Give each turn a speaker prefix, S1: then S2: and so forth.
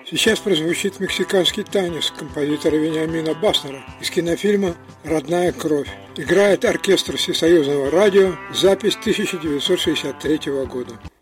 S1: Сейчас прозвучит мексиканский танец композитора Вениамина Баснера из кинофильма «Родная кровь». Играет оркестр Всесоюзного радио, запись 1963 года.